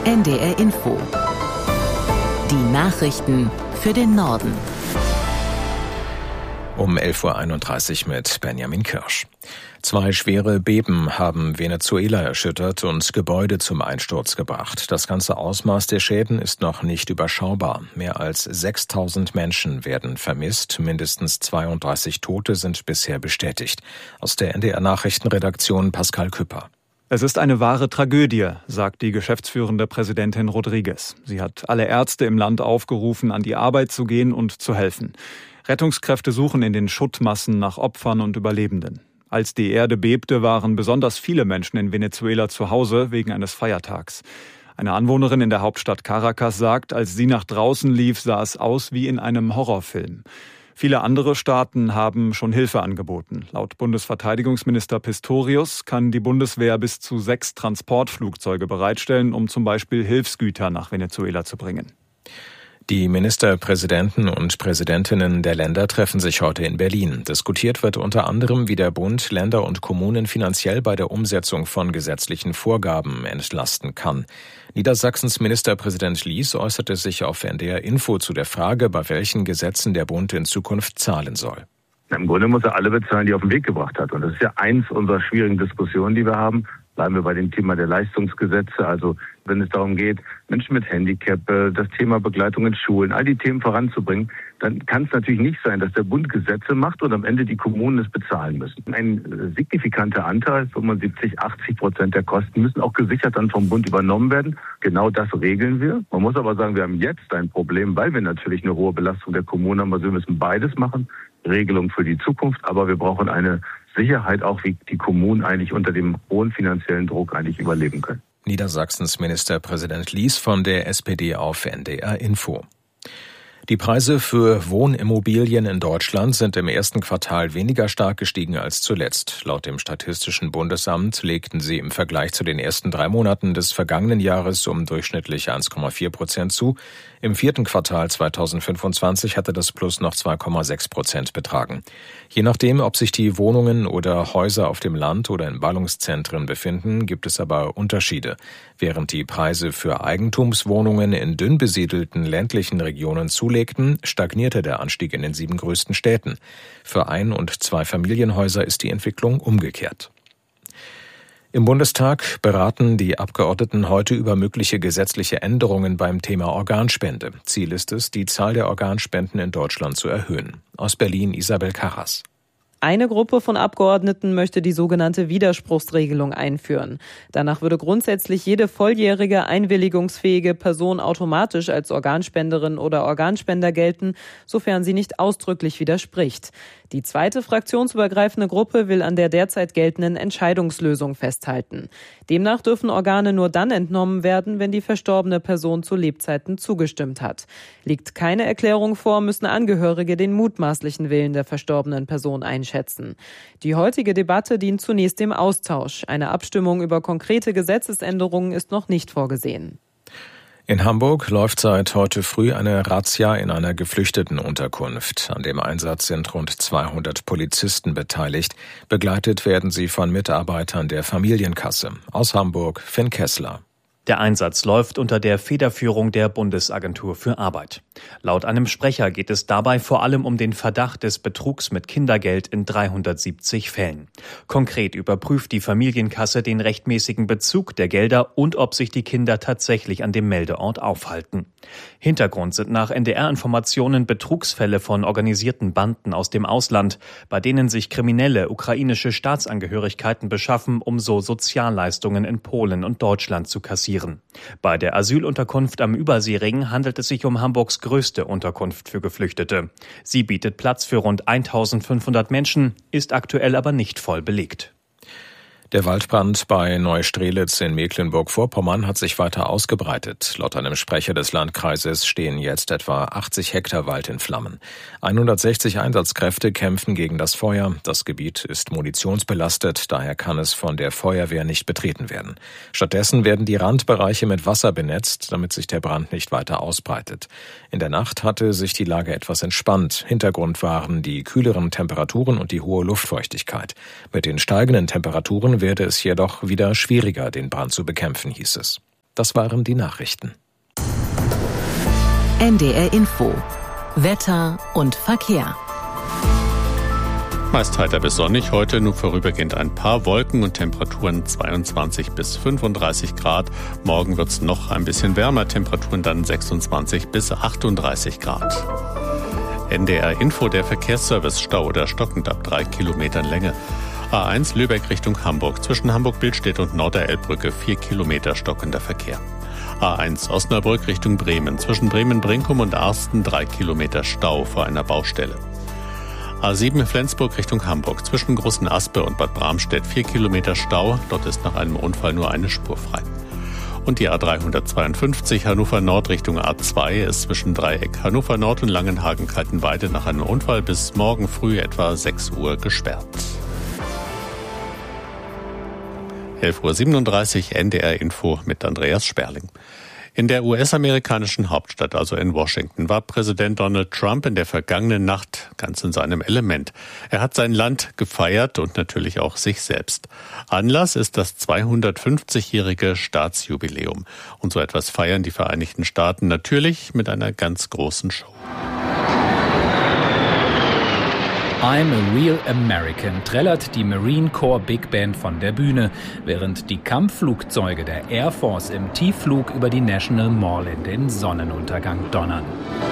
NDR Info. Die Nachrichten für den Norden. Um 11.31 Uhr mit Benjamin Kirsch. 2 schwere Beben haben Venezuela erschüttert und Gebäude zum Einsturz gebracht. Das ganze Ausmaß der Schäden ist noch nicht überschaubar. Mehr als 6.000 Menschen werden vermisst. Mindestens 32 Tote sind bisher bestätigt. Aus der NDR-Nachrichtenredaktion Pascal Küpper. Es ist eine wahre Tragödie, sagt die geschäftsführende Präsidentin Rodriguez. Sie hat alle Ärzte im Land aufgerufen, an die Arbeit zu gehen und zu helfen. Rettungskräfte suchen in den Schuttmassen nach Opfern und Überlebenden. Als die Erde bebte, waren besonders viele Menschen in Venezuela zu Hause wegen eines Feiertags. Eine Anwohnerin in der Hauptstadt Caracas sagt, als sie nach draußen lief, sah es aus wie in einem Horrorfilm. Viele andere Staaten haben schon Hilfe angeboten. Laut Bundesverteidigungsminister Pistorius kann die Bundeswehr bis zu 6 Transportflugzeuge bereitstellen, um zum Beispiel Hilfsgüter nach Venezuela zu bringen. Die Ministerpräsidenten und Präsidentinnen der Länder treffen sich heute in Berlin. Diskutiert wird unter anderem, wie der Bund Länder und Kommunen finanziell bei der Umsetzung von gesetzlichen Vorgaben entlasten kann. Niedersachsens Ministerpräsident Lies äußerte sich auf NDR Info zu der Frage, bei welchen Gesetzen der Bund in Zukunft zahlen soll. Im Grunde muss er alle bezahlen, die er auf den Weg gebracht hat. Und das ist ja eins unserer schwierigen Diskussionen, die wir haben. Bleiben wir bei dem Thema der Leistungsgesetze, also wenn es darum geht, Menschen mit Handicap, das Thema Begleitung in Schulen, all die Themen voranzubringen, dann kann es natürlich nicht sein, dass der Bund Gesetze macht und am Ende die Kommunen es bezahlen müssen. Ein signifikanter Anteil, 75-80% der Kosten, müssen auch gesichert dann vom Bund übernommen werden. Genau das regeln wir. Man muss aber sagen, wir haben jetzt ein Problem, weil wir natürlich eine hohe Belastung der Kommunen haben. Also wir müssen beides machen, Regelung für die Zukunft, aber wir brauchen eine Sicherheit auch, wie die Kommunen eigentlich unter dem hohen finanziellen Druck eigentlich überleben können. Niedersachsens Ministerpräsident Lies von der SPD auf NDR Info. Die Preise für Wohnimmobilien in Deutschland sind im ersten Quartal weniger stark gestiegen als zuletzt. Laut dem Statistischen Bundesamt legten sie im Vergleich zu den ersten 3 Monaten des vergangenen Jahres um durchschnittlich 1,4% zu. Im 4. Quartal 2025 hatte das Plus noch 2,6% betragen. Je nachdem, ob sich die Wohnungen oder Häuser auf dem Land oder in Ballungszentren befinden, gibt es aber Unterschiede. Während die Preise für Eigentumswohnungen in dünn besiedelten ländlichen Regionen zulegten, stagnierte der Anstieg in den 7 größten Städten. Für Ein- und Zweifamilienhäuser ist die Entwicklung umgekehrt. Im Bundestag beraten die Abgeordneten heute über mögliche gesetzliche Änderungen beim Thema Organspende. Ziel ist es, die Zahl der Organspenden in Deutschland zu erhöhen. Aus Berlin Isabel Karras. Eine Gruppe von Abgeordneten möchte die sogenannte Widerspruchsregelung einführen. Danach würde grundsätzlich jede volljährige, einwilligungsfähige Person automatisch als Organspenderin oder Organspender gelten, sofern sie nicht ausdrücklich widerspricht. Die zweite fraktionsübergreifende Gruppe will an der derzeit geltenden Entscheidungslösung festhalten. Demnach dürfen Organe nur dann entnommen werden, wenn die verstorbene Person zu Lebzeiten zugestimmt hat. Liegt keine Erklärung vor, müssen Angehörige den mutmaßlichen Willen der verstorbenen Person einschätzen. Die heutige Debatte dient zunächst dem Austausch. Eine Abstimmung über konkrete Gesetzesänderungen ist noch nicht vorgesehen. In Hamburg läuft seit heute früh eine Razzia in einer Geflüchtetenunterkunft. An dem Einsatz sind rund 200 Polizisten beteiligt. Begleitet werden sie von Mitarbeitern der Familienkasse. Aus Hamburg, Finn Kessler. Der Einsatz läuft unter der Federführung der Bundesagentur für Arbeit. Laut einem Sprecher geht es dabei vor allem um den Verdacht des Betrugs mit Kindergeld in 370 Fällen. Konkret überprüft die Familienkasse den rechtmäßigen Bezug der Gelder und ob sich die Kinder tatsächlich an dem Meldeort aufhalten. Hintergrund sind nach NDR-Informationen Betrugsfälle von organisierten Banden aus dem Ausland, bei denen sich Kriminelle ukrainische Staatsangehörigkeiten beschaffen, um so Sozialleistungen in Polen und Deutschland zu kassieren. Bei der Asylunterkunft am Überseering handelt es sich um Hamburgs größte Unterkunft für Geflüchtete. Sie bietet Platz für rund 1500 Menschen, ist aktuell aber nicht voll belegt. Der Waldbrand bei Neustrelitz in Mecklenburg-Vorpommern hat sich weiter ausgebreitet. Laut einem Sprecher des Landkreises stehen jetzt etwa 80 Hektar Wald in Flammen. 160 Einsatzkräfte kämpfen gegen das Feuer. Das Gebiet ist munitionsbelastet, daher kann es von der Feuerwehr nicht betreten werden. Stattdessen werden die Randbereiche mit Wasser benetzt, damit sich der Brand nicht weiter ausbreitet. In der Nacht hatte sich die Lage etwas entspannt. Hintergrund waren die kühleren Temperaturen und die hohe Luftfeuchtigkeit. Mit den steigenden Temperaturen werde es jedoch wieder schwieriger, den Brand zu bekämpfen, hieß es. Das waren die Nachrichten. NDR Info. Wetter und Verkehr. Meist heiter bis sonnig, heute nur vorübergehend ein paar Wolken und Temperaturen 22 bis 35 Grad. Morgen wird es noch ein bisschen wärmer, Temperaturen dann 26 bis 38 Grad. NDR Info, der Verkehrsservice, Stau oder stockend ab 3 Kilometern Länge. A1 Lübeck Richtung Hamburg, zwischen Hamburg-Billstedt und Norderelbbrücke 4 Kilometer stockender Verkehr. A1 Osnabrück Richtung Bremen, zwischen Bremen-Brinkum und Arsten 3 Kilometer Stau vor einer Baustelle. A7 Flensburg Richtung Hamburg, zwischen Großen Aspe und Bad Bramstedt 4 Kilometer Stau. Dort ist nach einem Unfall nur eine Spur frei. Und die A352 Hannover Nord Richtung A2 ist zwischen Dreieck Hannover Nord und Langenhagen-Kaltenweide nach einem Unfall bis morgen früh etwa 6 Uhr gesperrt. 11.37 Uhr NDR Info mit Andreas Sperling. In der US-amerikanischen Hauptstadt, also in Washington, war Präsident Donald Trump in der vergangenen Nacht ganz in seinem Element. Er hat sein Land gefeiert und natürlich auch sich selbst. Anlass ist das 250-jährige Staatsjubiläum. Und so etwas feiern die Vereinigten Staaten natürlich mit einer ganz großen Show. I'm a Real American trällert die Marine Corps Big Band von der Bühne, während die Kampfflugzeuge der Air Force im Tiefflug über die National Mall in den Sonnenuntergang donnern.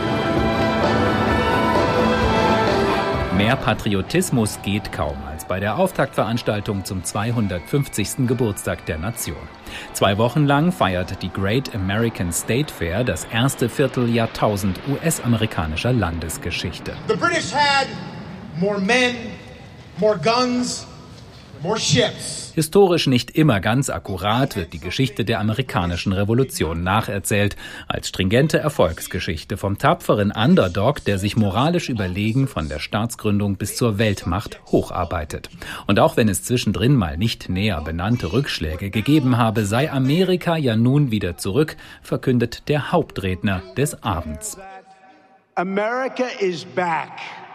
Mehr Patriotismus geht kaum als bei der Auftaktveranstaltung zum 250. Geburtstag der Nation. 2 Wochen lang feiert die Great American State Fair das erste Vierteljahrtausend US-amerikanischer Landesgeschichte. The British had more men, more guns, more ships. Historisch nicht immer ganz akkurat wird die Geschichte der amerikanischen Revolution nacherzählt, als stringente Erfolgsgeschichte vom tapferen Underdog, der sich moralisch überlegen von der Staatsgründung bis zur Weltmacht hocharbeitet. Und auch wenn es zwischendrin mal nicht näher benannte Rückschläge gegeben habe, sei Amerika ja nun wieder zurück, verkündet der Hauptredner des Abends. America is back.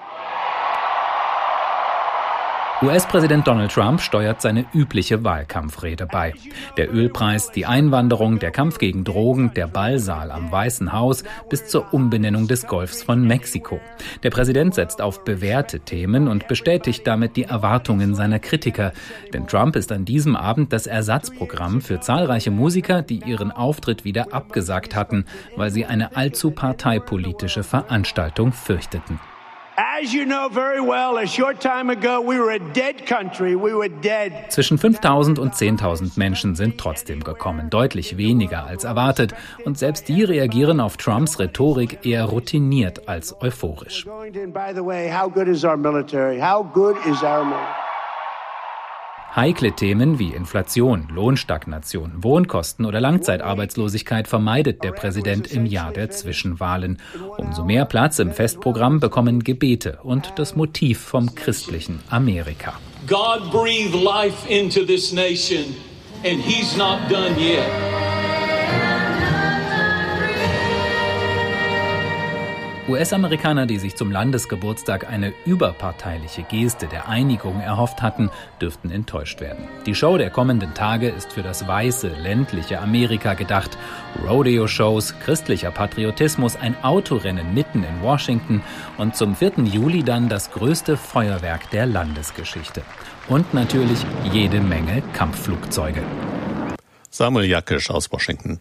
US-Präsident Donald Trump steuert seine übliche Wahlkampfrede bei. Der Ölpreis, die Einwanderung, der Kampf gegen Drogen, der Ballsaal am Weißen Haus bis zur Umbenennung des Golfs von Mexiko. Der Präsident setzt auf bewährte Themen und bestätigt damit die Erwartungen seiner Kritiker. Denn Trump ist an diesem Abend das Ersatzprogramm für zahlreiche Musiker, die ihren Auftritt wieder abgesagt hatten, weil sie eine allzu parteipolitische Veranstaltung fürchteten. As you know very well, a short time ago, we were a dead country. We were dead. Zwischen 5.000 und 10.000 Menschen sind trotzdem gekommen, deutlich weniger als erwartet. Und selbst die reagieren auf Trumps Rhetorik eher routiniert als euphorisch. Heikle Themen wie Inflation, Lohnstagnation, Wohnkosten oder Langzeitarbeitslosigkeit vermeidet der Präsident im Jahr der Zwischenwahlen. Umso mehr Platz im Festprogramm bekommen Gebete und das Motiv vom christlichen Amerika. God breathed life into this nation and he's not done yet. US-Amerikaner, die sich zum Landesgeburtstag eine überparteiliche Geste der Einigung erhofft hatten, dürften enttäuscht werden. Die Show der kommenden Tage ist für das weiße, ländliche Amerika gedacht. Rodeo-Shows, christlicher Patriotismus, ein Autorennen mitten in Washington und zum 4. Juli dann das größte Feuerwerk der Landesgeschichte. Und natürlich jede Menge Kampfflugzeuge. Samuel Jakisch aus Washington.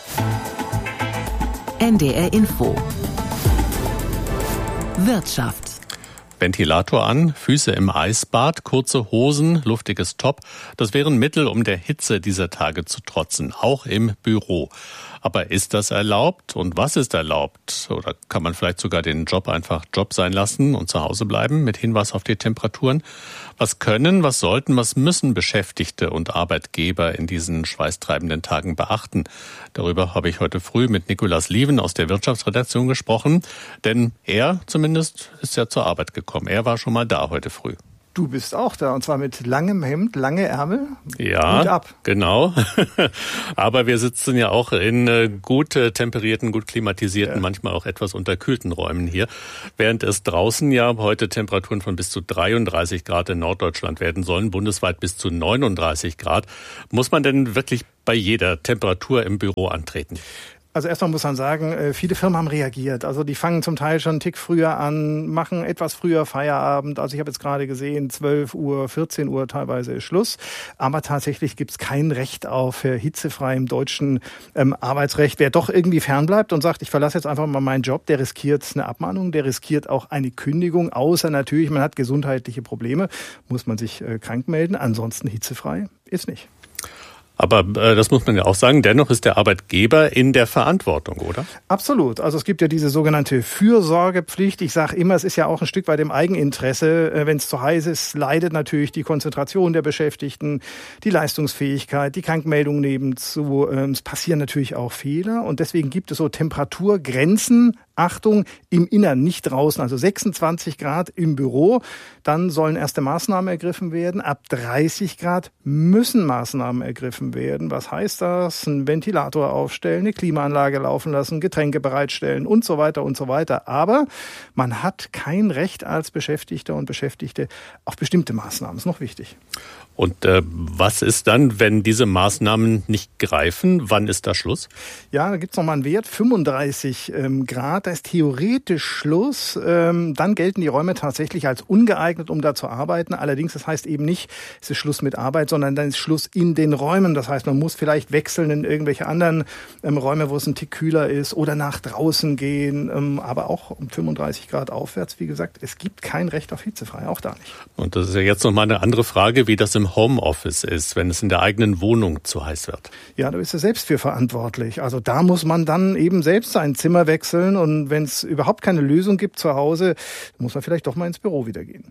NDR Info. Wirtschaft. Ventilator an, Füße im Eisbad, kurze Hosen, luftiges Top. Das wären Mittel, um der Hitze dieser Tage zu trotzen, auch im Büro. Aber ist das erlaubt? Und was ist erlaubt? Oder kann man vielleicht sogar den Job einfach Job sein lassen und zu Hause bleiben mit Hinweis auf die Temperaturen? Was können, was sollten, was müssen Beschäftigte und Arbeitgeber in diesen schweißtreibenden Tagen beachten? Darüber habe ich heute früh mit Nikolaus Lieven aus der Wirtschaftsredaktion gesprochen. Denn er zumindest ist ja zur Arbeit gekommen. Er war schon mal da heute früh. Du bist auch da, und zwar mit langem Hemd, lange Ärmel. Ja, gut ab. Genau. Aber wir sitzen ja auch in gut temperierten, gut klimatisierten, manchmal auch etwas unterkühlten Räumen hier. Während es draußen ja heute Temperaturen von bis zu 33 Grad in Norddeutschland werden sollen, bundesweit bis zu 39 Grad. Muss man denn wirklich bei jeder Temperatur im Büro antreten? Also erstmal muss man sagen, viele Firmen haben reagiert. Also die fangen zum Teil schon einen Tick früher an, machen etwas früher Feierabend. Also ich habe jetzt gerade gesehen, 12 Uhr, 14 Uhr teilweise ist Schluss. Aber tatsächlich gibt es kein Recht auf hitzefrei im deutschen Arbeitsrecht. Wer doch irgendwie fernbleibt und sagt, ich verlasse jetzt einfach mal meinen Job, der riskiert eine Abmahnung, der riskiert auch eine Kündigung. Außer natürlich, man hat gesundheitliche Probleme, muss man sich krank melden. Ansonsten hitzefrei ist nicht. Aber das muss man ja auch sagen, dennoch ist der Arbeitgeber in der Verantwortung, oder? Absolut. Also es gibt ja diese sogenannte Fürsorgepflicht. Ich sage immer, es ist ja auch ein Stück weit im Eigeninteresse. Wenn es zu heiß ist, leidet natürlich die Konzentration der Beschäftigten, die Leistungsfähigkeit, die Krankmeldung nebenzu. Es passieren natürlich auch Fehler und deswegen gibt es so Temperaturgrenzen. Achtung, im Innern, nicht draußen, also 26 Grad im Büro. Dann sollen erste Maßnahmen ergriffen werden. Ab 30 Grad müssen Maßnahmen ergriffen werden. Was heißt das? Ein Ventilator aufstellen, eine Klimaanlage laufen lassen, Getränke bereitstellen und so weiter und so weiter. Aber man hat kein Recht als Beschäftigter und Beschäftigte auf bestimmte Maßnahmen. Das ist noch wichtig. Und was ist dann, wenn diese Maßnahmen nicht greifen? Wann ist da Schluss? Ja, da gibt's noch mal einen Wert, 35 Grad. Da ist theoretisch Schluss. Dann gelten die Räume tatsächlich als ungeeignet, um da zu arbeiten. Allerdings, das heißt eben nicht, es ist Schluss mit Arbeit, sondern dann ist Schluss in den Räumen. Das heißt, man muss vielleicht wechseln in irgendwelche anderen Räume, wo es ein Tick kühler ist, oder nach draußen gehen. Aber auch um 35 Grad aufwärts, wie gesagt, es gibt kein Recht auf hitzefrei, auch da nicht. Und das ist ja jetzt noch mal eine andere Frage, wie das im Homeoffice ist, wenn es in der eigenen Wohnung zu heiß wird. Ja, da ist er selbst für verantwortlich. Also da muss man dann eben selbst sein Zimmer wechseln und wenn es überhaupt keine Lösung gibt zu Hause, muss man vielleicht doch mal ins Büro wieder gehen.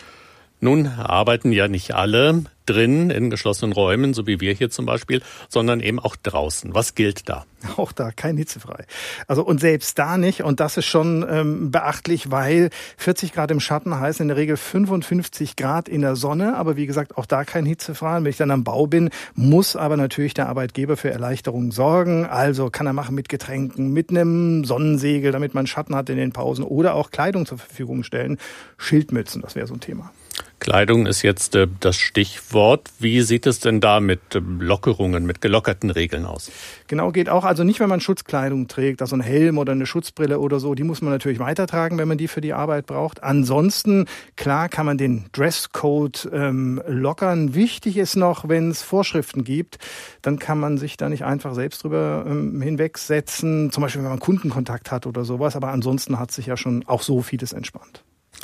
Nun arbeiten ja nicht alle drin in geschlossenen Räumen, so wie wir hier zum Beispiel, sondern eben auch draußen. Was gilt da? Auch da kein hitzefrei. Also und selbst da nicht. Und das ist schon beachtlich, weil 40 Grad im Schatten heißen in der Regel 55 Grad in der Sonne. Aber wie gesagt, auch da kein hitzefrei. Wenn ich dann am Bau bin, muss aber natürlich der Arbeitgeber für Erleichterung sorgen. Also kann er machen mit Getränken, mit einem Sonnensegel, damit man Schatten hat in den Pausen oder auch Kleidung zur Verfügung stellen. Schildmützen, das wäre so ein Thema. Kleidung ist jetzt das Stichwort. Wie sieht es denn da mit Lockerungen, mit gelockerten Regeln aus? Genau, geht auch. Also nicht, wenn man Schutzkleidung trägt, also ein Helm oder eine Schutzbrille oder so. Die muss man natürlich weitertragen, wenn man die für die Arbeit braucht. Ansonsten, klar, kann man den Dresscode lockern. Wichtig ist noch, wenn es Vorschriften gibt, dann kann man sich da nicht einfach selbst drüber hinwegsetzen. Zum Beispiel, wenn man Kundenkontakt hat oder sowas. Aber ansonsten hat sich ja schon auch so vieles entspannt.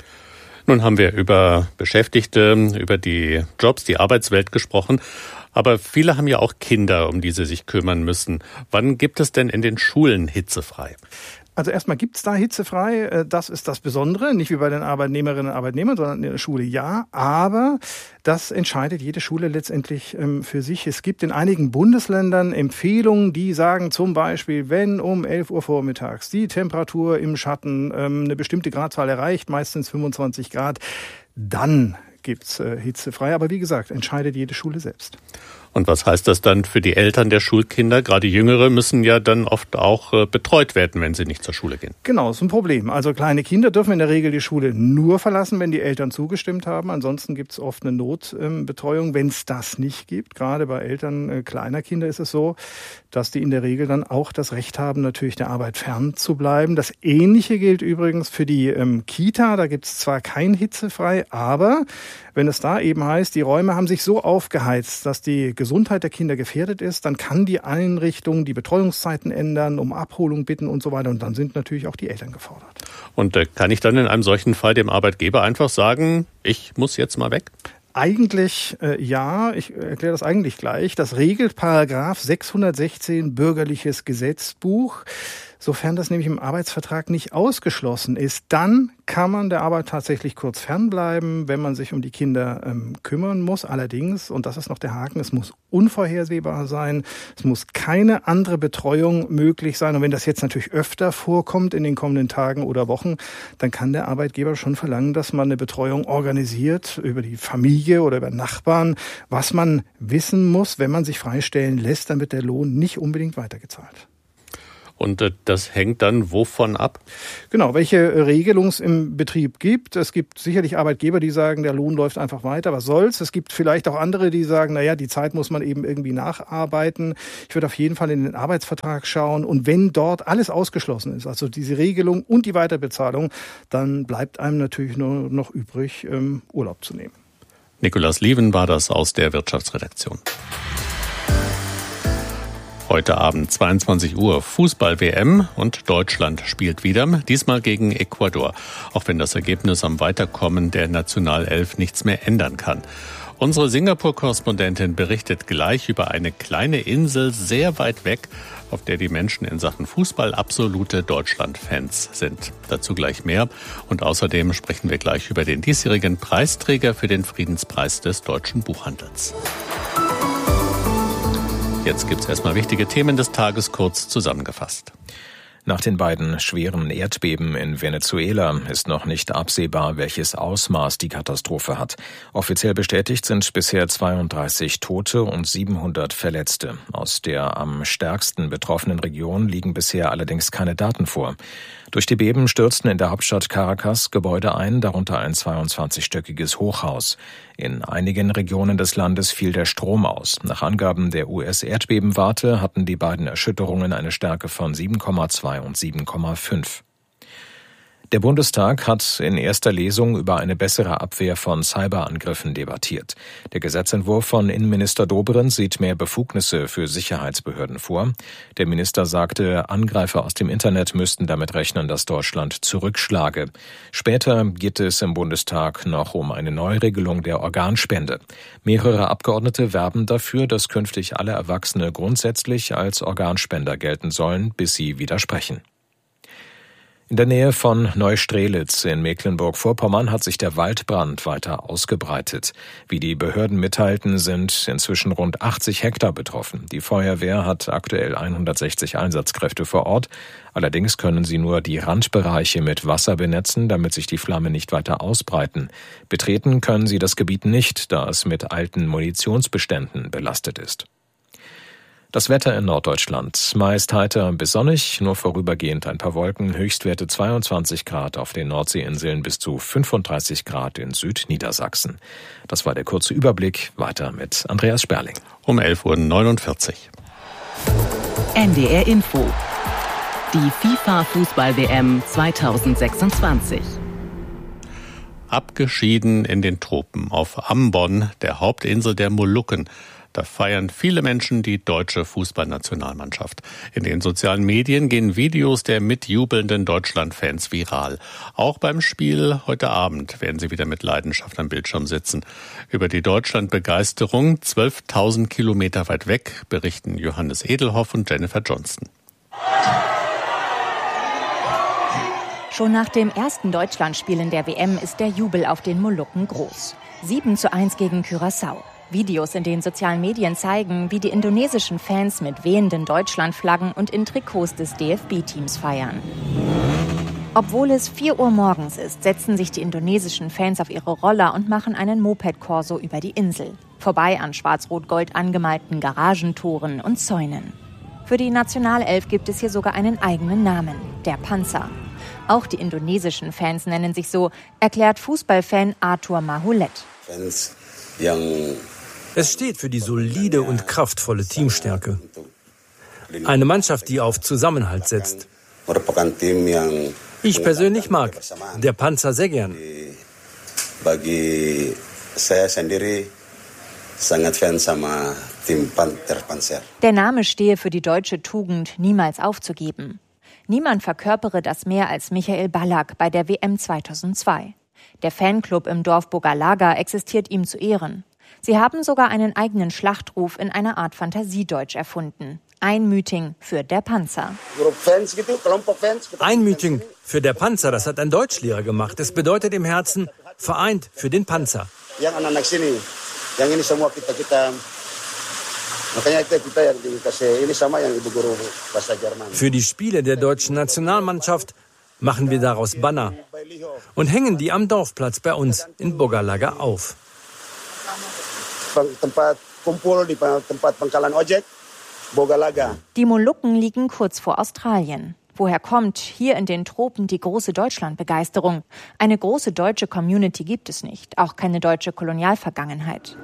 Nun haben wir über Beschäftigte, über die Jobs, die Arbeitswelt gesprochen. Aber viele haben ja auch Kinder, um die sie sich kümmern müssen. Wann gibt es denn in den Schulen hitzefrei? Also erstmal gibt's da hitzefrei, das ist das Besondere, nicht wie bei den Arbeitnehmerinnen und Arbeitnehmern, sondern in der Schule ja, aber das entscheidet jede Schule letztendlich für sich. Es gibt in einigen Bundesländern Empfehlungen, die sagen zum Beispiel, wenn um 11 Uhr vormittags die Temperatur im Schatten eine bestimmte Gradzahl erreicht, meistens 25 Grad, dann gibt's hitzefrei. Aber wie gesagt, entscheidet jede Schule selbst. Und was heißt das dann für die Eltern der Schulkinder? Gerade Jüngere müssen ja dann oft auch betreut werden, wenn sie nicht zur Schule gehen. Genau, ist ein Problem. Also kleine Kinder dürfen in der Regel die Schule nur verlassen, wenn die Eltern zugestimmt haben. Ansonsten gibt es oft eine Notbetreuung. Wenn es das nicht gibt, gerade bei Eltern kleiner Kinder ist es so, dass die in der Regel dann auch das Recht haben, natürlich der Arbeit fern zu bleiben. Das Ähnliche gilt übrigens für die Kita. Da gibt es zwar kein hitzefrei, aber wenn es da eben heißt, die Räume haben sich so aufgeheizt, dass die Gesundheit der Kinder gefährdet ist, dann kann die Einrichtung die Betreuungszeiten ändern, um Abholung bitten und so weiter. Und dann sind natürlich auch die Eltern gefordert. Und kann ich dann in einem solchen Fall dem Arbeitgeber einfach sagen, ich muss jetzt mal weg? Eigentlich ja, ich erkläre das eigentlich gleich. Das regelt Paragraph 616 Bürgerliches Gesetzbuch. Sofern das nämlich im Arbeitsvertrag nicht ausgeschlossen ist, dann kann man der Arbeit tatsächlich kurz fernbleiben, wenn man sich um die Kinder kümmern muss. Allerdings, und das ist noch der Haken, es muss unvorhersehbar sein, es muss keine andere Betreuung möglich sein. Und wenn das jetzt natürlich öfter vorkommt in den kommenden Tagen oder Wochen, dann kann der Arbeitgeber schon verlangen, dass man eine Betreuung organisiert über die Familie oder über Nachbarn, was man wissen muss, wenn man sich freistellen lässt, dann wird der Lohn nicht unbedingt weitergezahlt. Und das hängt dann wovon ab? Genau, welche Regelung es im Betrieb gibt. Es gibt sicherlich Arbeitgeber, die sagen, der Lohn läuft einfach weiter, was soll's. Es gibt vielleicht auch andere, die sagen, naja, die Zeit muss man eben irgendwie nacharbeiten. Ich würde auf jeden Fall in den Arbeitsvertrag schauen. Und wenn dort alles ausgeschlossen ist, also diese Regelung und die Weiterbezahlung, dann bleibt einem natürlich nur noch übrig, Urlaub zu nehmen. Nikolaus Lieven war das aus der Wirtschaftsredaktion. Heute Abend 22 Uhr Fußball-WM und Deutschland spielt wieder, diesmal gegen Ecuador, auch wenn das Ergebnis am Weiterkommen der Nationalelf nichts mehr ändern kann. Unsere Singapur-Korrespondentin berichtet gleich über eine kleine Insel sehr weit weg, auf der die Menschen in Sachen Fußball absolute Deutschland-Fans sind. Dazu gleich mehr. Und außerdem sprechen wir gleich über den diesjährigen Preisträger für den Friedenspreis des deutschen Buchhandels. Jetzt gibt's erstmal wichtige Themen des Tages kurz zusammengefasst. Nach den beiden schweren Erdbeben in Venezuela ist noch nicht absehbar, welches Ausmaß die Katastrophe hat. Offiziell bestätigt sind bisher 32 Tote und 700 Verletzte. Aus der am stärksten betroffenen Region liegen bisher allerdings keine Daten vor. Durch die Beben stürzten in der Hauptstadt Caracas Gebäude ein, darunter ein 22-stöckiges Hochhaus. In einigen Regionen des Landes fiel der Strom aus. Nach Angaben der US-Erdbebenwarte hatten die beiden Erschütterungen eine Stärke von 7,2 und 7,5. Der Bundestag hat in erster Lesung über eine bessere Abwehr von Cyberangriffen debattiert. Der Gesetzentwurf von Innenminister Dobrindt sieht mehr Befugnisse für Sicherheitsbehörden vor. Der Minister sagte, Angreifer aus dem Internet müssten damit rechnen, dass Deutschland zurückschlage. Später geht es im Bundestag noch um eine Neuregelung der Organspende. Mehrere Abgeordnete werben dafür, dass künftig alle Erwachsene grundsätzlich als Organspender gelten sollen, bis sie widersprechen. In der Nähe von Neustrelitz in Mecklenburg-Vorpommern hat sich der Waldbrand weiter ausgebreitet. Wie die Behörden mitteilten, sind inzwischen rund 80 Hektar betroffen. Die Feuerwehr hat aktuell 160 Einsatzkräfte vor Ort. Allerdings können sie nur die Randbereiche mit Wasser benetzen, damit sich die Flammen nicht weiter ausbreiten. Betreten können sie das Gebiet nicht, da es mit alten Munitionsbeständen belastet ist. Das Wetter in Norddeutschland. Meist heiter bis sonnig, nur vorübergehend ein paar Wolken, Höchstwerte 22 Grad auf den Nordseeinseln bis zu 35 Grad in Südniedersachsen. Das war der kurze Überblick. Weiter mit Andreas Sperling. Um 11.49 Uhr. NDR Info. Die FIFA-Fußball-WM 2026. Abgeschieden in den Tropen auf Ambon, der Hauptinsel der Molukken. Da feiern viele Menschen die deutsche Fußballnationalmannschaft. In den sozialen Medien gehen Videos der mitjubelnden Deutschland-Fans viral. Auch beim Spiel heute Abend werden sie wieder mit Leidenschaft am Bildschirm sitzen. Über die Deutschland-Begeisterung 12.000 Kilometer weit weg berichten Johannes Edelhoff und Jennifer Johnston. Schon nach dem ersten Deutschlandspiel in der WM ist der Jubel auf den Molukken groß. 7:1 gegen Curaçao. Videos in den sozialen Medien zeigen, wie die indonesischen Fans mit wehenden Deutschlandflaggen und in Trikots des DFB-Teams feiern. Obwohl es 4 Uhr morgens ist, setzen sich die indonesischen Fans auf ihre Roller und machen einen Moped-Korso über die Insel. Vorbei an schwarz-rot-gold angemalten Garagentoren und Zäunen. Für die Nationalelf gibt es hier sogar einen eigenen Namen, der Panzer. Auch die indonesischen Fans nennen sich so, erklärt Fußballfan Arthur Mahulet. Es steht für die solide und kraftvolle Teamstärke. Eine Mannschaft, die auf Zusammenhalt setzt. Ich persönlich mag der Panzer sehr gern. Der Name stehe für die deutsche Tugend, niemals aufzugeben. Niemand verkörpere das mehr als Michael Ballack bei der WM 2002. Der Fanclub im Dorf Bogalaga existiert ihm zu Ehren. Sie haben sogar einen eigenen Schlachtruf in einer Art Fantasiedeutsch erfunden. Ein Meeting für der Panzer. Ein Meeting für der Panzer, das hat ein Deutschlehrer gemacht. Es bedeutet im Herzen, vereint für den Panzer. Für die Spiele der deutschen Nationalmannschaft machen wir daraus Banner und hängen die am Dorfplatz bei uns in Bogalaga auf. Die Molukken liegen kurz vor Australien. Woher kommt hier in den Tropen die große Deutschlandbegeisterung? Eine große deutsche Community gibt es nicht, auch keine deutsche Kolonialvergangenheit.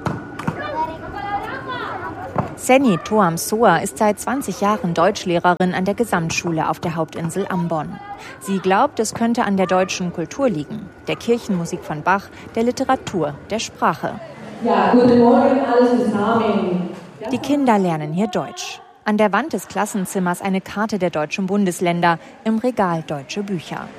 Seni Toamsoa ist seit 20 Jahren Deutschlehrerin an der Gesamtschule auf der Hauptinsel Ambon. Sie glaubt, es könnte an der deutschen Kultur liegen, der Kirchenmusik von Bach, der Literatur, der Sprache. Ja, guten Morgen, alles zusammen. Die Kinder lernen hier Deutsch. An der Wand des Klassenzimmers eine Karte der deutschen Bundesländer, im Regal deutsche Bücher.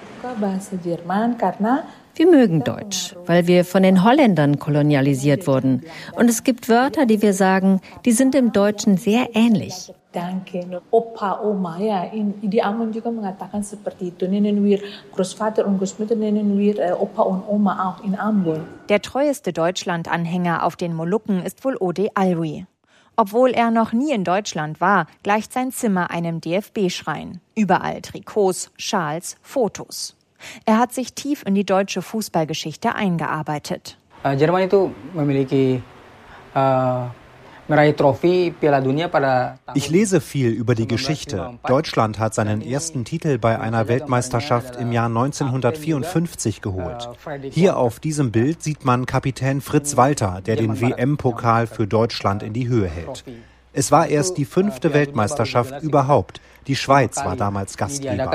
Wir mögen Deutsch, weil wir von den Holländern kolonialisiert wurden. Und es gibt Wörter, die wir sagen, die sind im Deutschen sehr ähnlich. Opa, Oma, ja, di Ambon juga mengatakan seperti itu. Nennen wir Großvater und Großmutter, nennen wir Opa und Oma auch in Ambon. Der treueste Deutschland-Anhänger auf den Molukken ist wohl Ode Alwi. Obwohl er noch nie in Deutschland war, gleicht sein Zimmer einem DFB-Schrein. Überall Trikots, Schals, Fotos. Er hat sich tief in die deutsche Fußballgeschichte eingearbeitet. Jerman itu memiliki meraih Trophäe Piala Dunia pada. Ich lese viel über die Geschichte. Deutschland hat seinen ersten Titel bei einer Weltmeisterschaft im Jahr 1954 geholt. Hier auf diesem Bild sieht man Kapitän Fritz Walter, der den WM-Pokal für Deutschland in die Höhe hält. Es war erst die 5. Weltmeisterschaft überhaupt. Die Schweiz war damals Gastgeber.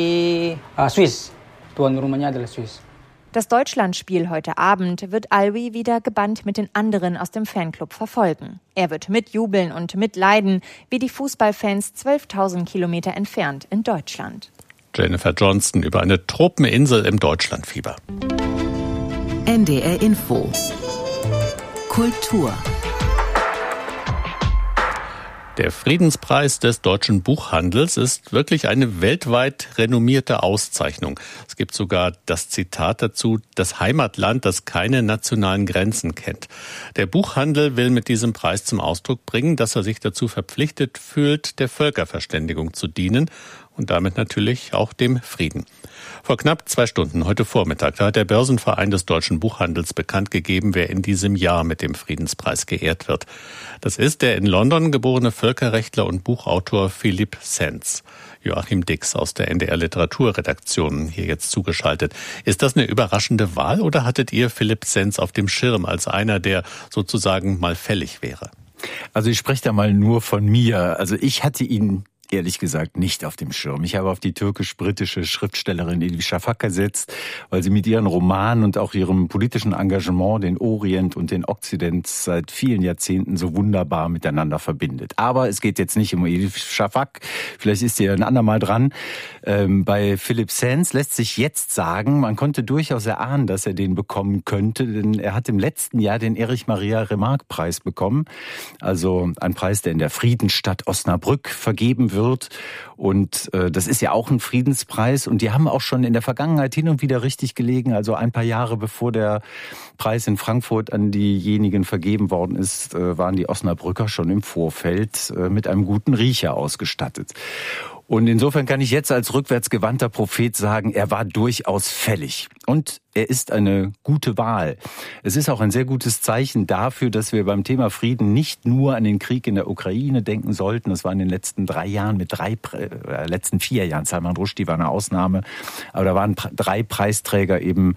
Das Deutschlandspiel heute Abend wird Alwi wieder gebannt mit den anderen aus dem Fanclub verfolgen. Er wird mitjubeln und mitleiden, wie die Fußballfans 12.000 Kilometer entfernt in Deutschland. Jennifer Johnston über eine Tropeninsel im Deutschlandfieber. NDR Info. Kultur. Der Friedenspreis des deutschen Buchhandels ist wirklich eine weltweit renommierte Auszeichnung. Es gibt sogar das Zitat dazu: Das Heimatland, das keine nationalen Grenzen kennt. Der Buchhandel will mit diesem Preis zum Ausdruck bringen, dass er sich dazu verpflichtet fühlt, der Völkerverständigung zu dienen und damit natürlich auch dem Frieden. Vor knapp 2 Stunden, heute Vormittag, da hat der Börsenverein des deutschen Buchhandels bekannt gegeben, wer in diesem Jahr mit dem Friedenspreis geehrt wird. Das ist der in London geborene Völkerrechtler und Buchautor Philipp Sands. Joachim Dix aus der NDR Literaturredaktion hier jetzt zugeschaltet. Ist das eine überraschende Wahl oder hattet ihr Philipp Sands auf dem Schirm als einer, der sozusagen mal fällig wäre? Also ich spreche da mal nur von mir. Also ich hatte ihn ehrlich gesagt nicht auf dem Schirm. Ich habe auf die türkisch-britische Schriftstellerin Elif Shafak gesetzt, weil sie mit ihren Romanen und auch ihrem politischen Engagement den Orient und den Okzident seit vielen Jahrzehnten so wunderbar miteinander verbindet. Aber es geht jetzt nicht um Elif Shafak, vielleicht ist sie ja ein andermal dran. Bei Philipp Sands lässt sich jetzt sagen, man konnte durchaus erahnen, dass er den bekommen könnte, denn er hat im letzten Jahr den Erich-Maria-Remarque-Preis bekommen, also ein Preis, der in der Friedensstadt Osnabrück vergeben wird. Und das ist ja auch ein Friedenspreis. Und die haben auch schon in der Vergangenheit hin und wieder richtig gelegen. Also ein paar Jahre bevor der Preis in Frankfurt an diejenigen vergeben worden ist, waren die Osnabrücker schon im Vorfeld mit einem guten Riecher ausgestattet. Und insofern kann ich jetzt als rückwärtsgewandter Prophet sagen, er war durchaus fällig. Und er ist eine gute Letztwahl. Es ist auch ein sehr gutes Zeichen dafür, dass wir beim Thema Frieden nicht nur an den Krieg in der Ukraine denken sollten. Das war in den letzten 3 Jahren letzten 4 Jahren, Salman Rushdie war eine Ausnahme, aber da waren 3 Preisträger eben,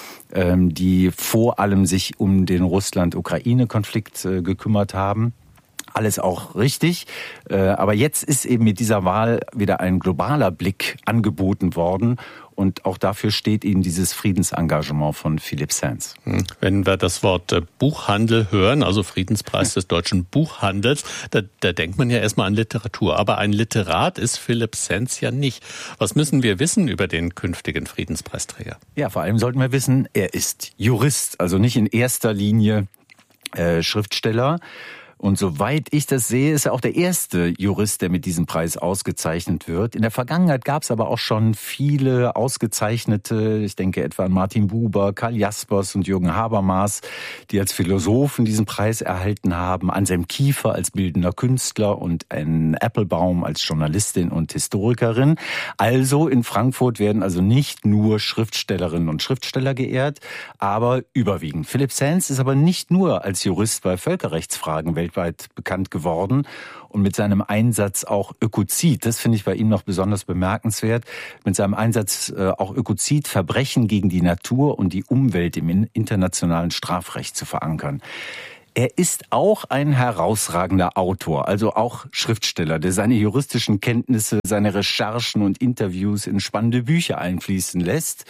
die vor allem sich um den Russland-Ukraine-Konflikt gekümmert haben. Alles auch richtig, aber jetzt ist eben mit dieser Wahl wieder ein globaler Blick angeboten worden und auch dafür steht Ihnen dieses Friedensengagement von Philipp Sands. Wenn wir das Wort Buchhandel hören, also Friedenspreis des deutschen Buchhandels, da denkt man ja erstmal an Literatur, aber ein Literat ist Philipp Sands ja nicht. Was müssen wir wissen über den künftigen Friedenspreisträger? Ja, vor allem sollten wir wissen, er ist Jurist, also nicht in erster Linie Schriftsteller. Und soweit ich das sehe, ist er auch der erste Jurist, der mit diesem Preis ausgezeichnet wird. In der Vergangenheit gab es aber auch schon viele ausgezeichnete, ich denke etwa an Martin Buber, Karl Jaspers und Jürgen Habermas, die als Philosophen diesen Preis erhalten haben, Anselm Kiefer als bildender Künstler und Anne Applebaum als Journalistin und Historikerin. Also in Frankfurt werden also nicht nur Schriftstellerinnen und Schriftsteller geehrt, aber überwiegend. Philipp Sands ist aber nicht nur als Jurist bei Völkerrechtsfragen weltweit bekannt geworden und mit seinem Einsatz auch Ökozid, das finde ich bei ihm noch besonders bemerkenswert, mit seinem Einsatz auch Ökozid, Verbrechen gegen die Natur und die Umwelt im internationalen Strafrecht zu verankern. Er ist auch ein herausragender Autor, also auch Schriftsteller, der seine juristischen Kenntnisse, seine Recherchen und Interviews in spannende Bücher einfließen lässt.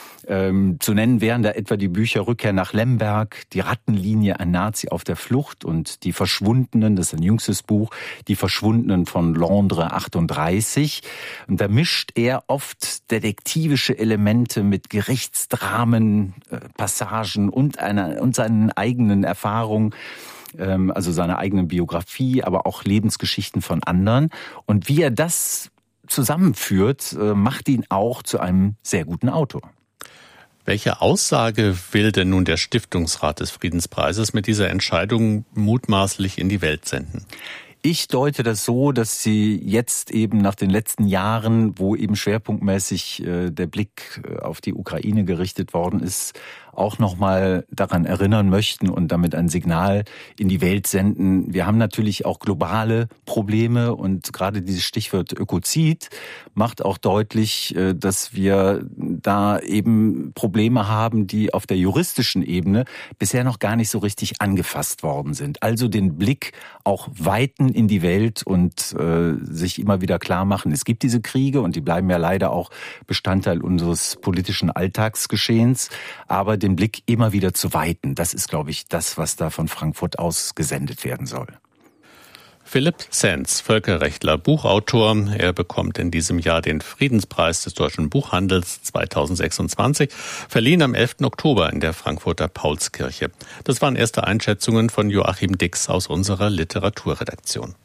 Zu nennen wären da etwa die Bücher Rückkehr nach Lemberg, Die Rattenlinie, ein Nazi auf der Flucht und Die Verschwundenen, das ist ein jüngstes Buch, Die Verschwundenen von Londres 38. Und da mischt er oft detektivische Elemente mit Gerichtsdramen, Passagen und seinen eigenen Erfahrungen, also seiner eigenen Biografie, aber auch Lebensgeschichten von anderen. Und wie er das zusammenführt, macht ihn auch zu einem sehr guten Autor. Welche Aussage will denn nun der Stiftungsrat des Friedenspreises mit dieser Entscheidung mutmaßlich in die Welt senden? Ich deute das so, dass sie jetzt eben nach den letzten Jahren, wo eben schwerpunktmäßig der Blick auf die Ukraine gerichtet worden ist, auch nochmal daran erinnern möchten und damit ein Signal in die Welt senden. Wir haben natürlich auch globale Probleme und gerade dieses Stichwort Ökozid macht auch deutlich, dass wir da eben Probleme haben, die auf der juristischen Ebene bisher noch gar nicht so richtig angefasst worden sind. Also den Blick auch weiten in die Welt und sich immer wieder klar machen, es gibt diese Kriege und die bleiben ja leider auch Bestandteil unseres politischen Alltagsgeschehens, aber den Blick immer wieder zu weiten, das ist, glaube ich, das, was da von Frankfurt aus gesendet werden soll. Philipp Sands, Völkerrechtler, Buchautor. Er bekommt in diesem Jahr den Friedenspreis des Deutschen Buchhandels 2026, verliehen am 11. Oktober in der Frankfurter Paulskirche. Das waren erste Einschätzungen von Joachim Dix aus unserer Literaturredaktion.